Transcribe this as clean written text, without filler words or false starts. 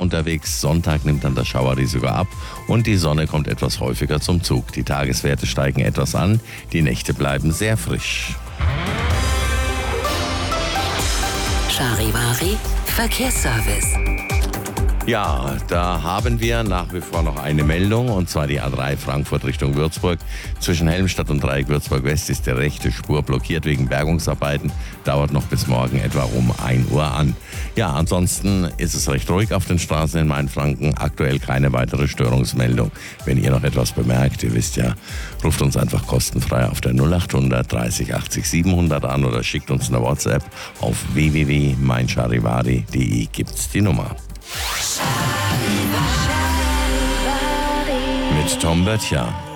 unterwegs. Sonntag nimmt dann das Schauerrisiko ab und die Sonne kommt etwas häufiger zum Zug. Die Tageswerte steigen etwas an, die Nächte bleiben sehr frisch. Charivari Verkehrsservice. Ja, da haben wir nach wie vor noch eine Meldung, und zwar die A3 Frankfurt Richtung Würzburg. Zwischen Helmstadt und Dreieck Würzburg West ist die rechte Spur blockiert wegen Bergungsarbeiten. Dauert noch bis morgen etwa um 1 Uhr an. Ja, ansonsten ist es recht ruhig auf den Straßen in Mainfranken. Aktuell keine weitere Störungsmeldung. Wenn ihr noch etwas bemerkt, ihr wisst ja, ruft uns einfach kostenfrei auf der 0800 30 80 700 an oder schickt uns eine WhatsApp. Auf www.meincharivari.de gibt's die Nummer. Mit Tom Böttcher.